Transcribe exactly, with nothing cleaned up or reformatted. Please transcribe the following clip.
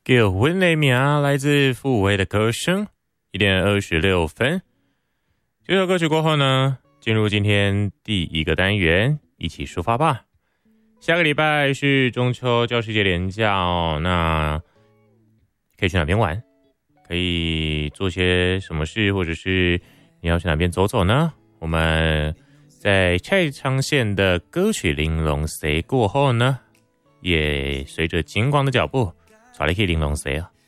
给婚的名来自傅维的歌声，一点二十六分。这首歌曲过后呢，进入今天第一个单元，一起出发吧。下个礼拜是中秋教师节连假哦，那可以去哪边玩？可以做些什么事，或者是你要去哪边走走呢？我们在蔡昌宪的歌曲《玲珑谁》过后呢，也随着金光的脚步，找了一个玲珑谁啊。